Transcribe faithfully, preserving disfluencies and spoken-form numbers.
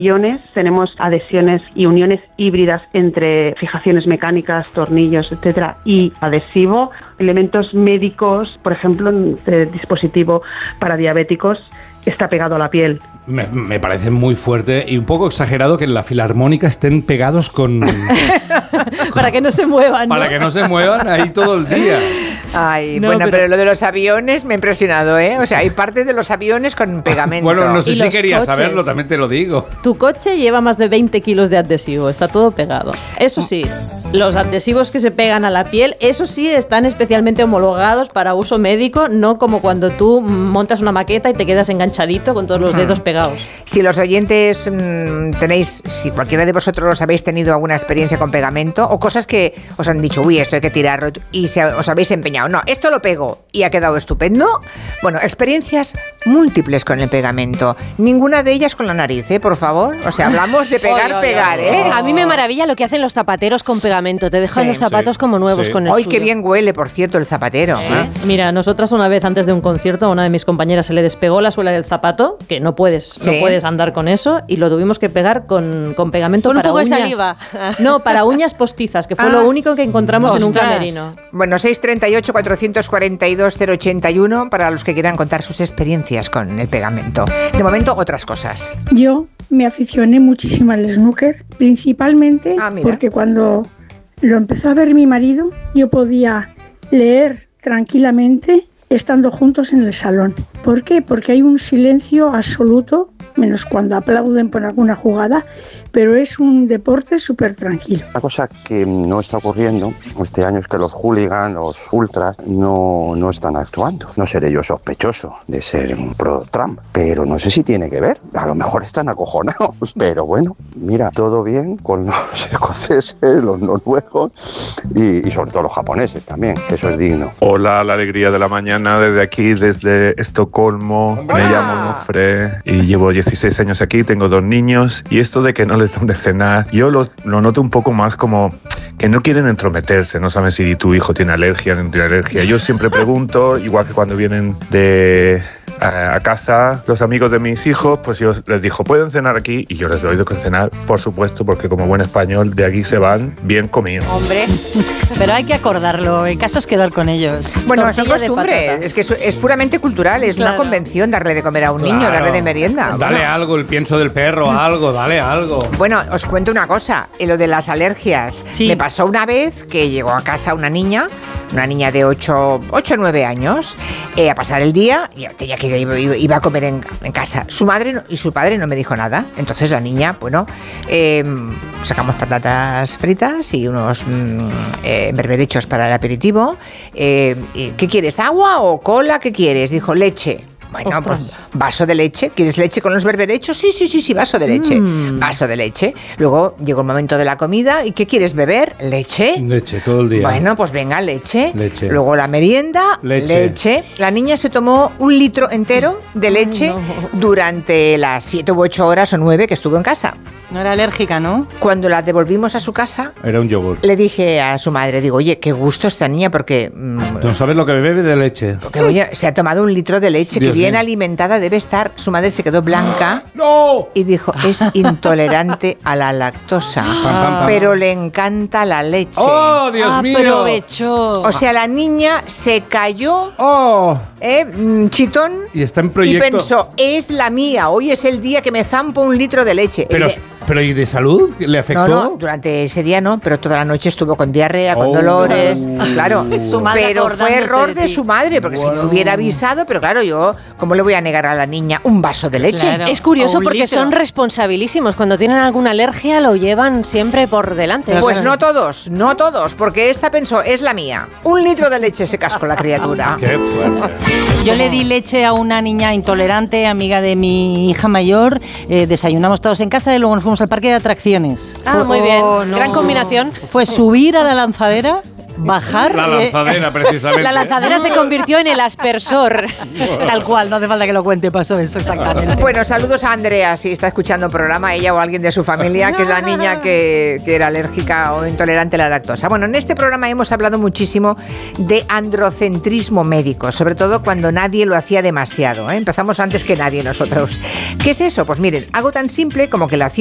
iones, tenemos adhesiones y uniones híbridas entre fijaciones mecánicas, tornillos, etcétera, y adhesivo, elementos médicos, por ejemplo, de dispositivo para diabéticos, está pegado a la piel. Me, me parece muy fuerte y un poco exagerado que en la filarmónica estén pegados con... para que no se muevan, ¿no? Para que no se muevan ahí todo el día. Ay, no, bueno, pero... pero lo de los aviones me ha impresionado, ¿eh? O sea, hay parte de los aviones con pegamento. Bueno, no sé ¿Y si los querías coches? saberlo, también te lo digo. Tu coche lleva más de veinte kilos de adhesivo, está todo pegado. Eso sí, los adhesivos que se pegan a la piel, eso sí están especialmente homologados para uso médico, no como cuando tú montas una maqueta y te quedas enganchadito con todos los dedos pegados. Si los oyentes mmm, tenéis, si cualquiera de vosotros habéis tenido alguna experiencia con pegamento o cosas que os han dicho, uy, esto hay que tirarlo y se, os habéis empeñado, no, esto lo pego y ha quedado estupendo. Bueno, experiencias múltiples con el pegamento. Ninguna de ellas con la nariz, ¿eh? Por favor. O sea, hablamos de pegar, Oy, pegar, oy, ¿eh? oy. A mí me maravilla lo que hacen los zapateros con pegamento. Te dejan Sí, los zapatos sí, como nuevos sí. con el Ay, suyo. qué bien huele, por cierto, el zapatero. ¿eh? Mira, nosotras una vez antes de un concierto a una de mis compañeras se le despegó la suela del zapato, que no puedes, Sí. no puedes andar con eso, y lo tuvimos que pegar con, con pegamento Con un para poco de uñas. saliva. No, para uñas postizas, que fue Ah. lo único que encontramos en un Ostras. camerino. Bueno, seis treinta y ocho, cuatrocientos cuarenta y dos, cero ochenta y uno para los que quieran contar sus experiencias con el pegamento. De momento, otras cosas. Yo me aficioné muchísimo al snooker, principalmente Ah, mira. porque cuando lo empezó a ver mi marido, yo podía leer tranquilamente estando juntos en el salón. ¿Por qué? Porque hay un silencio absoluto, menos cuando aplauden por alguna jugada, pero es un deporte súper tranquilo. Una cosa que no está ocurriendo este año es que los hooligans, los ultras, no, no están actuando. No seré yo sospechoso de ser un pro-Trump, pero no sé si tiene que ver. A lo mejor están acojonados, pero bueno, mira, todo bien con los escoceses, los noruegos y, y sobre todo los japoneses también, que eso es digno. Hola, la alegría de la mañana desde aquí, desde Estocolmo. Me llamo Nofre y llevo dieciséis años aquí, tengo dos niños y esto de que no les dan de cenar, yo lo, lo noto un poco más como que no quieren entrometerse, no saben si tu hijo tiene alergia o no tiene alergia. Yo siempre pregunto, igual que cuando vienen de a, a casa los amigos de mis hijos, pues yo les digo, ¿pueden cenar aquí? Y yo les doy de cenar, por supuesto, porque como buen español, de aquí se van bien comidos. Hombre, pero hay que acordarlo, el caso es quedar con ellos. Bueno, son Tortilla de costumbres, patatas. es que es, es puramente cultural, es Claro. una convención darle de comer a un niño, Claro. darle de merienda. Dale Bueno. algo, el pienso del perro, algo, dale algo. Bueno, os cuento una cosa, en lo de las alergias. Sí. Me pasó una vez que llegó a casa una niña, una niña de ocho o nueve años, eh, a pasar el día, y tenía que iba, iba a comer en, en casa. Su madre no- y su padre no me dijo nada. Entonces la niña, bueno, eh, sacamos patatas fritas y unos mm, eh, berberechos para el aperitivo. Eh, y, ¿Qué quieres, agua o cola? ¿Qué quieres? Dijo, leche. Bueno, Ostras. pues vaso de leche. ¿Quieres leche con los berberechos? Sí, sí, sí, sí, vaso de leche. Mm. Vaso de leche. Luego llegó el momento de la comida. ¿Y qué quieres beber? ¿Leche? Leche todo el día. Bueno, pues venga, leche. Leche. Luego la merienda, Leche. leche. La niña se tomó un litro entero de leche no. durante las siete u ocho horas o nueve que estuvo en casa. No era alérgica, ¿no? Cuando la devolvimos a su casa, Era un yogur. le dije a su madre, digo, oye, qué gusto esta niña porque... mm, No sabes lo que bebe de leche. porque oye, se ha tomado un litro de leche, Dios que bien mío. alimentada debe estar. Su madre se quedó blanca ¡No! y dijo, es intolerante a la lactosa, Pam, pam, pam. pero le encanta la leche. ¡Oh, Dios mío! Aprovechó. O sea, la niña se cayó, ¡Oh! eh, mm, chitón, Y está en y proyecto. pensó, es la mía, hoy es el día que me zampo un litro de leche. Pero, Y de- pero ¿y de salud? ¿Le afectó? No, no, durante ese día no, pero toda la noche estuvo con diarrea, con Oh. dolores, claro. Su madre Pero fue acordándose error de de ti. su madre, porque si me hubiera avisado, pero claro, yo, ¿cómo le voy a negar a la niña un vaso de leche? Claro. es curioso O un porque litro. son responsabilísimos. Cuando tienen alguna alergia lo llevan siempre por delante. Pues no todos, no todos, porque esta pensó, es la mía. Un litro de leche se cascó la criatura. ¡Qué fuerte! Yo le di leche a una niña intolerante, amiga de mi hija mayor. Eh, desayunamos todos en casa y luego nos fuimos al parque de atracciones. Ah, Fue- muy bien. oh, no. Gran combinación. Fue subir a la lanzadera bajar... La lanzadera, eh, precisamente. La lanzadera se convirtió en el aspersor. Tal cual, no hace falta que lo cuente, pasó eso exactamente. Bueno, saludos a Andrea, si está escuchando el programa, ella o alguien de su familia, que es la niña que, que era alérgica o intolerante a la lactosa. Bueno, en este programa hemos hablado muchísimo de androcentrismo médico, sobre todo cuando nadie lo hacía demasiado, ¿eh? Empezamos antes que nadie nosotros. ¿Qué es eso? Pues miren, algo tan simple como que la